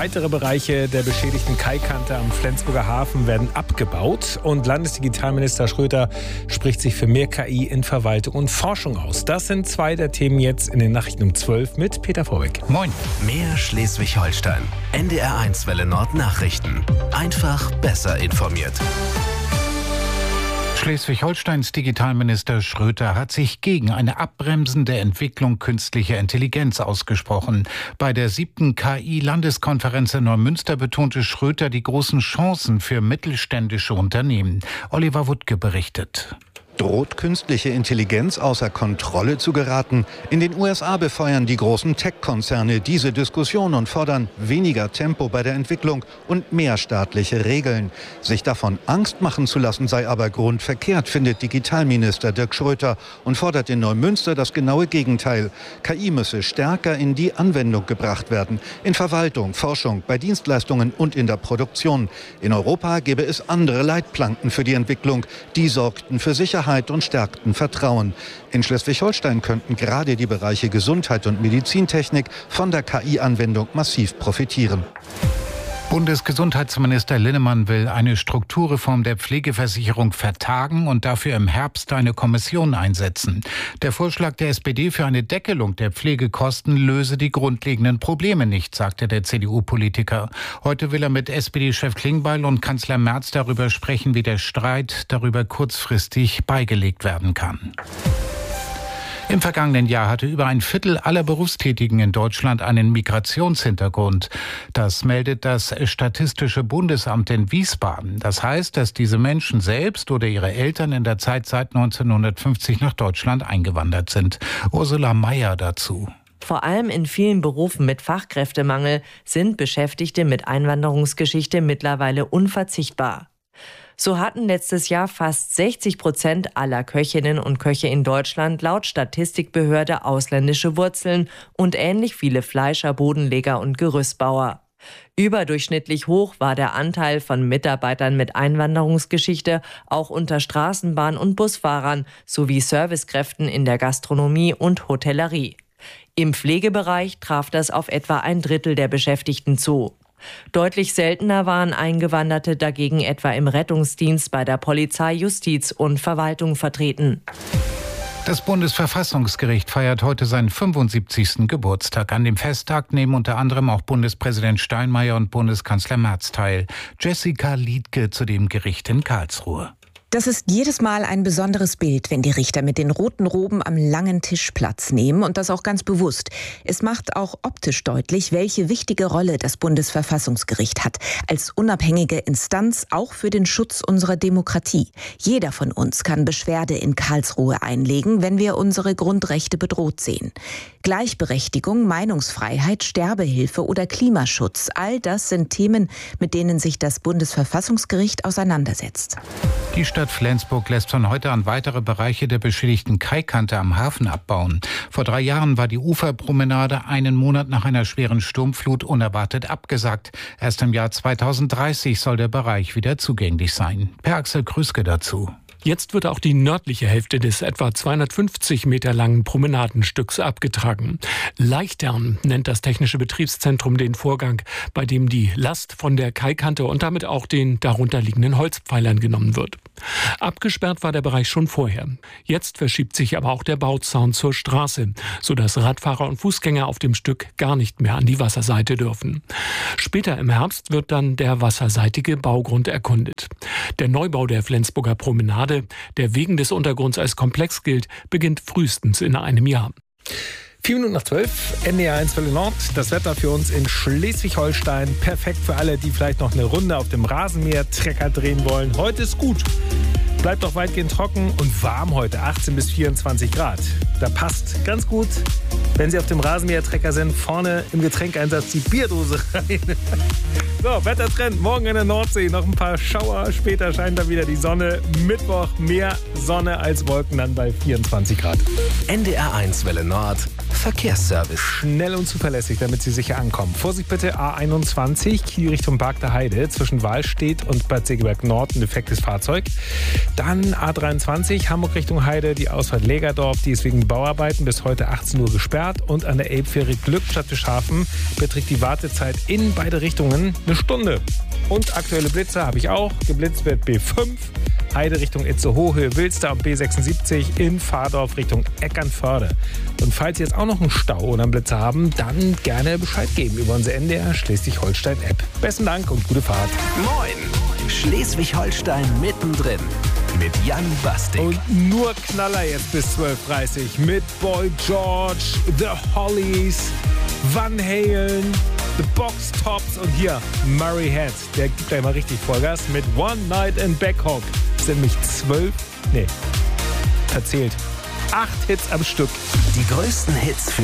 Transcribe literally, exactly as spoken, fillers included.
Weitere Bereiche der beschädigten Kaikante am Flensburger Hafen werden abgebaut. Und Landesdigitalminister Schröter spricht sich für mehr K I in Verwaltung und Forschung aus. Das sind zwei der Themen jetzt in den Nachrichten um zwölf mit Peter Vorbeck. Moin. Mehr Schleswig-Holstein. N D R eins Welle Nord Nachrichten. Einfach besser informiert. Schleswig-Holsteins Digitalminister Schröter hat sich gegen eine abbremsende Entwicklung künstlicher Intelligenz ausgesprochen. Bei der siebten K I-Landeskonferenz in Neumünster betonte Schröter die großen Chancen für mittelständische Unternehmen. Oliver Wuttke berichtet. Droht künstliche Intelligenz außer Kontrolle zu geraten? In den U S A befeuern die großen Tech-Konzerne diese Diskussion und fordern weniger Tempo bei der Entwicklung und mehr staatliche Regeln. Sich davon Angst machen zu lassen, sei aber grundverkehrt, findet Digitalminister Dirk Schröter und fordert in Neumünster das genaue Gegenteil. K I müsse stärker in die Anwendung gebracht werden. In Verwaltung, Forschung, bei Dienstleistungen und in der Produktion. In Europa gäbe es andere Leitplanken für die Entwicklung. Die sorgten für Sicherheit und stärkten Vertrauen. In Schleswig-Holstein könnten gerade die Bereiche Gesundheit und Medizintechnik von der K I-Anwendung massiv profitieren. Bundesgesundheitsminister Linnemann will eine Strukturreform der Pflegeversicherung vertagen und dafür im Herbst eine Kommission einsetzen. Der Vorschlag der S P D für eine Deckelung der Pflegekosten löse die grundlegenden Probleme nicht, sagte der C D U-Politiker. Heute will er mit S P D-Chef Klingbeil und Kanzler Merz darüber sprechen, wie der Streit darüber kurzfristig beigelegt werden kann. Im vergangenen Jahr hatte über ein Viertel aller Berufstätigen in Deutschland einen Migrationshintergrund. Das meldet das Statistische Bundesamt in Wiesbaden. Das heißt, dass diese Menschen selbst oder ihre Eltern in der Zeit seit neunzehnhundertfünfzig nach Deutschland eingewandert sind. Ursula Mayer dazu. Vor allem in vielen Berufen mit Fachkräftemangel sind Beschäftigte mit Einwanderungsgeschichte mittlerweile unverzichtbar. So hatten letztes Jahr fast sechzig Prozent aller Köchinnen und Köche in Deutschland laut Statistikbehörde ausländische Wurzeln und ähnlich viele Fleischer, Bodenleger und Gerüstbauer. Überdurchschnittlich hoch war der Anteil von Mitarbeitern mit Einwanderungsgeschichte auch unter Straßenbahn- und Busfahrern sowie Servicekräften in der Gastronomie und Hotellerie. Im Pflegebereich traf das auf etwa ein Drittel der Beschäftigten zu. Deutlich seltener waren Eingewanderte dagegen etwa im Rettungsdienst, bei der Polizei, Justiz und Verwaltung vertreten. Das Bundesverfassungsgericht feiert heute seinen fünfundsiebzigsten Geburtstag. An dem Festtag nehmen unter anderem auch Bundespräsident Steinmeier und Bundeskanzler Merz teil. Jessica Liedtke zu dem Gericht in Karlsruhe. Das ist jedes Mal ein besonderes Bild, wenn die Richter mit den roten Roben am langen Tisch Platz nehmen und das auch ganz bewusst. Es macht auch optisch deutlich, welche wichtige Rolle das Bundesverfassungsgericht hat, als unabhängige Instanz auch für den Schutz unserer Demokratie. Jeder von uns kann Beschwerde in Karlsruhe einlegen, wenn wir unsere Grundrechte bedroht sehen. Gleichberechtigung, Meinungsfreiheit, Sterbehilfe oder Klimaschutz, all das sind Themen, mit denen sich das Bundesverfassungsgericht auseinandersetzt. Die Stadt Flensburg lässt von heute an weitere Bereiche der beschädigten Kaikante am Hafen abbauen. Vor drei Jahren war die Uferpromenade einen Monat nach einer schweren Sturmflut unerwartet abgesagt. Erst im Jahr zweitausenddreißig soll der Bereich wieder zugänglich sein. Per Axel Krüske dazu. Jetzt wird auch die nördliche Hälfte des etwa zweihundertfünfzig Meter langen Promenadenstücks abgetragen. Leichtern nennt das Technische Betriebszentrum den Vorgang, bei dem die Last von der Kaikante und damit auch den darunterliegenden Holzpfeilern genommen wird. Abgesperrt war der Bereich schon vorher. Jetzt verschiebt sich aber auch der Bauzaun zur Straße, sodass Radfahrer und Fußgänger auf dem Stück gar nicht mehr an die Wasserseite dürfen. Später im Herbst wird dann der wasserseitige Baugrund erkundet. Der Neubau der Flensburger Promenade, der wegen des Untergrunds als komplex gilt, beginnt frühestens in einem Jahr. Vier Minuten nach zwölf, N D R eins Welle Nord. Das Wetter für uns in Schleswig-Holstein. Perfekt für alle, die vielleicht noch eine Runde auf dem Rasenmäher-Trecker drehen wollen. Heute ist gut. Bleibt doch weitgehend trocken und warm heute, achtzehn bis vierundzwanzig Grad. Da passt ganz gut, wenn Sie auf dem Rasenmäher-Trecker sind, vorne im Getränkeinsatz die Bierdose rein. So, Wettertrend, morgen in der Nordsee noch ein paar Schauer, später scheint dann wieder die Sonne. Mittwoch mehr Sonne als Wolken, dann bei vierundzwanzig Grad. N D R eins Welle Nord, Verkehrsservice. Schnell und zuverlässig, damit Sie sicher ankommen. Vorsicht bitte, A einundzwanzig, Kiel Richtung Park der Heide, zwischen Wahlstedt und Bad Segeberg Nord, ein defektes Fahrzeug. Dann A dreiundzwanzig, Hamburg Richtung Heide, die Ausfahrt Lägerdorf, die ist wegen Bauarbeiten bis heute achtzehn Uhr gesperrt. Und an der Elbfähre Glückstadt Bischhafen beträgt die Wartezeit in beide Richtungen eine Stunde. Und aktuelle Blitze habe ich auch. Geblitzt wird B fünf, Heide Richtung Itzehoe, Höhe Wilster und B sechsundsiebzig in Fahrdorf Richtung Eckernförde. Und falls Sie jetzt auch noch einen Stau oder einen Blitzer haben, dann gerne Bescheid geben über unsere N D R Schleswig-Holstein-App. Besten Dank und gute Fahrt. Moin! Schleswig-Holstein mittendrin mit Jan Bastik. Und nur Knaller jetzt bis zwölf Uhr dreißig mit Boy George, The Hollies, Van Halen, The Box Tops und hier Murray Head. Der gibt gleich mal richtig Vollgas mit One Night in Bangkok. Das sind nämlich zwölf, nee, erzählt, acht Hits am Stück. Die größten Hits für